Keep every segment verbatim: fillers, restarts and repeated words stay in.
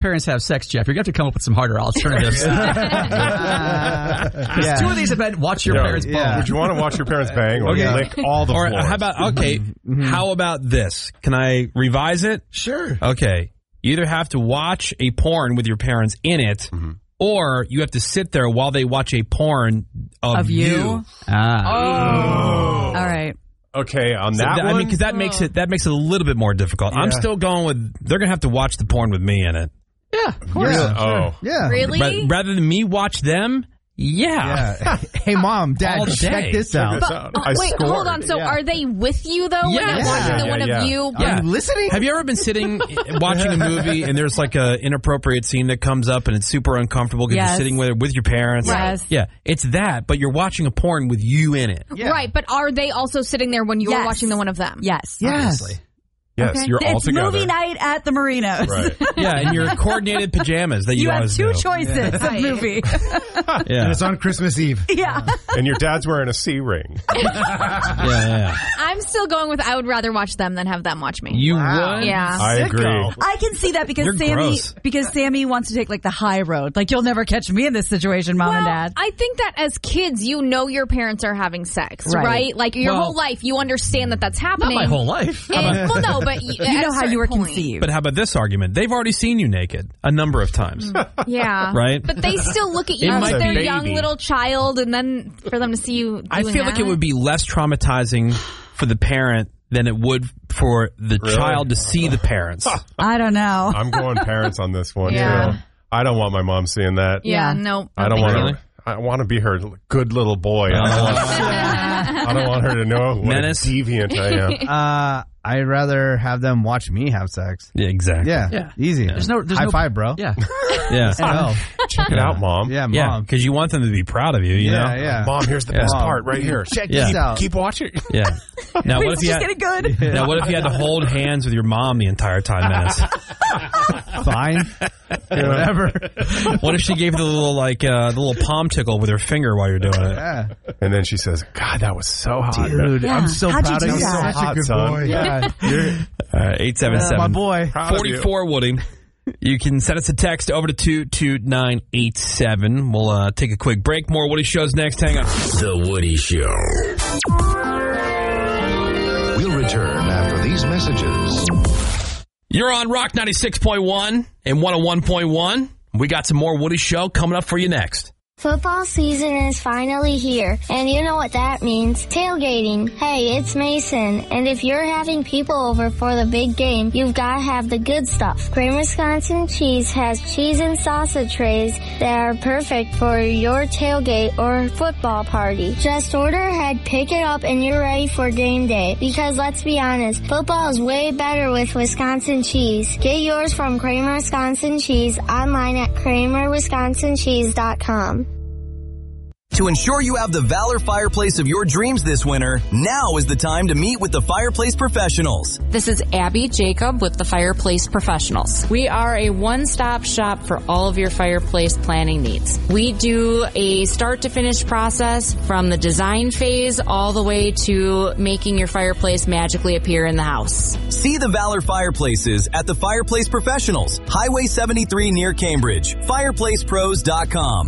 parents have sex, Jeff, you're going to have to come up with some harder alternatives. yeah. Two of these have been watch your Yeah. parents bone. Yeah. Would you want to watch your parents bang or Okay. lick all the Or floors? how about, okay, Mm-hmm. how about this? Can I revise it? Sure. Okay. You either have to watch a porn with your parents in it, Mm-hmm. or you have to sit there while they watch a porn of, Of you? Ah. Oh. All right. Okay, on So that th- I one? mean, because that makes it that makes it a little bit more difficult. I'm Yeah. still going with they're gonna have to watch the porn with me in it. Yeah, of course. Yeah. Oh. Yeah. Really? But rather than me watch them, yeah. Yeah. Hey, Mom, Dad, All check day. this out. This But, out. uh, I wait, scored. hold on. So Yeah. are they with you, though, when Yeah. they're watching the Yeah, one yeah, of yeah. you? Yeah. Are you listening? Have you ever been sitting watching a movie and there's like a inappropriate scene that comes up and it's super uncomfortable because Yes. you're sitting with with your parents? Yes. Yeah, it's that, but you're watching a porn with you in it. Yeah. Right, but are they also sitting there when you're Yes. watching the one of them? Yes. Yes. Obviously. Yes, Okay. you're all It's together. movie night at the Marinos. Right. Yeah, in your coordinated pajamas that you, You have always two do. choices of Right. movie. Yeah. And it's on Christmas Eve. yeah. And your dad's wearing a C ring. yeah, yeah. I'm still going with I would rather watch them than have them watch me. You Wow. would? Yeah. I agree. I can see that because You're Sammy gross. because Sammy wants to take like the high road. Like you'll never catch me in this situation, Mom and Well, Dad. I think that as kids, you know your parents are having sex, Right. right? Like your Well- whole life, you understand that that's happening. Not my whole life. And, well, no, but you, You know how you were conceived. But how about this argument? They've already seen you naked a number of times. Yeah, Right? But they still look at you It as might their be- young baby. little child, and then for them to see you. Doing I feel like that. it would be less traumatizing for the parent than it would for the Really? child to see the parents. I don't know. I'm going parents on this one, Yeah. too. I don't want my mom seeing that. Yeah, Yeah. no. I don't no, want thank to. I want to be her good little boy. I don't want, I don't want her to know what Menace. a deviant I am. Uh, I'd rather have them watch me have sex. Yeah, exactly. Yeah. Yeah. Easy. There's no- there's High no- five, bro. Yeah. Yeah. Well, Check it out, Mom. yeah, Yeah, Mom. because you want them to be proud of you, you Yeah, know? yeah. Mom, here's the Yeah. best Mom. part right here. Check Yeah. this out. Keep watching. Yeah. Now what Wait, if you just had, getting good. now what if you had to hold hands with your mom the entire time, Menace? Fine. Whatever. What if she gave you the little like uh, the little palm tickle with her finger while you're doing it? Yeah. And then she says, God, that was so hot. Dude, Yeah. I'm so How'd you proud of do you. that? So hot, son. Yeah. You're Uh, eight seven my seven boy. Proud of you. forty-four Woody. You can send us a text over to two two nine eight seven. We'll uh, take a quick break. More Woody shows next. Hang on. The Woody Show. We'll return after these messages. You're on Rock ninety-six point one and one oh one point one. We got some more Woody Show coming up for you next. Football season is finally here, and you know what that means. Tailgating. Hey, it's Mason, and if you're having people over for the big game, you've got to have the good stuff. Kramer Wisconsin Cheese has cheese and salsa trays that are perfect for your tailgate or football party. Just order ahead, pick it up, and you're ready for game day. Because let's be honest, football is way better with Wisconsin cheese. Get yours from Kramer Wisconsin Cheese online at kramer wisconsin cheese dot com. To ensure you have the Valor fireplace of your dreams this winter, now is the time to meet with the Fireplace Professionals. This is Abby Jacob with the Fireplace Professionals. We are a one-stop shop for all of your fireplace planning needs. We do a start-to-finish process from the design phase all the way to making your fireplace magically appear in the house. See the Valor fireplaces at the Fireplace Professionals, Highway seventy-three near Cambridge, fireplace pros dot com.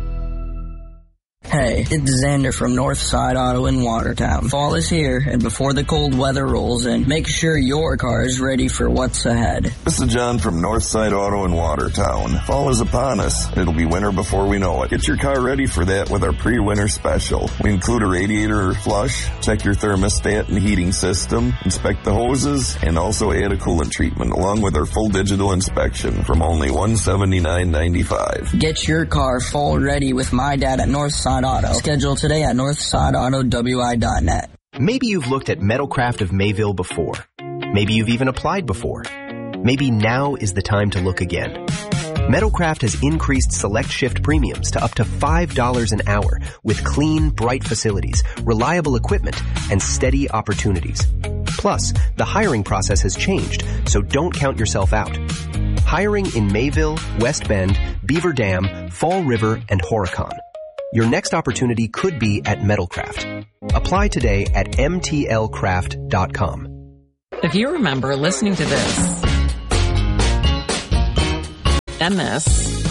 Hey, it's Xander from Northside Auto in Watertown. Fall is here, and before the cold weather rolls in, make sure your car is ready for what's ahead. This is John from Northside Auto in Watertown. Fall is upon us. It'll be winter before we know it. Get your car ready for that with our pre-winter special. We include a radiator flush, check your thermostat and heating system, inspect the hoses, and also add a coolant treatment, along with our full digital inspection from only one hundred seventy-nine ninety-five. Get your car fall ready with my dad at Northside Auto. Schedule today at northside auto w i dot net. Maybe you've looked at Metalcraft of Mayville before. Maybe you've even applied before. Maybe now is the time to look again. Metalcraft has increased select shift premiums to up to five dollars an hour with clean, bright facilities, reliable equipment, and steady opportunities. Plus, the hiring process has changed, so don't count yourself out. Hiring in Mayville, West Bend, Beaver Dam, Fall River, and Horicon. Your next opportunity could be at Metalcraft. Apply today at m t l craft dot com. If you remember listening to this And this.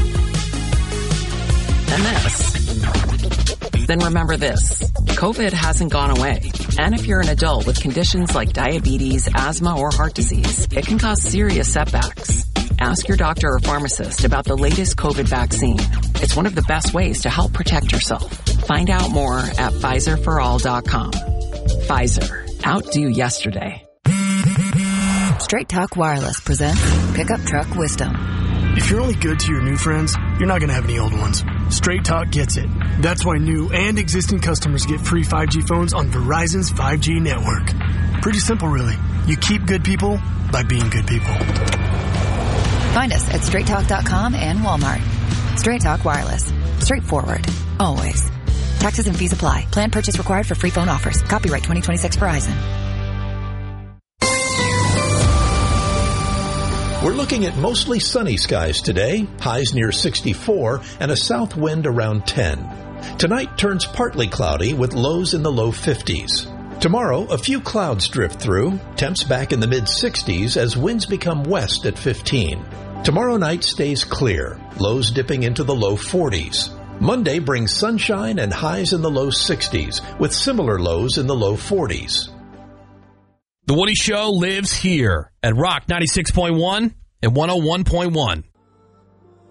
And this. Then remember this. COVID hasn't gone away. And if you're an adult with conditions like diabetes, asthma, or heart disease, it can cause serious setbacks. Ask your doctor or pharmacist about the latest COVID vaccine. It's one of the best ways to help protect yourself. Find out more at Pfizer for all dot com. Pfizer. Outdo yesterday. Straight Talk Wireless presents Pickup Truck Wisdom. If you're only good to your new friends, you're not going to have any old ones. Straight Talk gets it. That's why new and existing customers get free five G phones on Verizon's five G network. Pretty simple, really. You keep good people by being good people. Find us at straight talk dot com and Walmart. Straight Talk Wireless. Straightforward. Always. Taxes and fees apply. Plan purchase required for free phone offers. Copyright twenty twenty-six Verizon. We're looking at mostly sunny skies today, highs near sixty-four, and a south wind around ten. Tonight turns partly cloudy with lows in the low fifties. Tomorrow, a few clouds drift through, temps back in the mid-sixties as winds become west at fifteen. Tomorrow night stays clear, lows dipping into the low forties. Monday brings sunshine and highs in the low sixties, with similar lows in the low forties. The Woody Show lives here at Rock ninety-six point one and one oh one point one.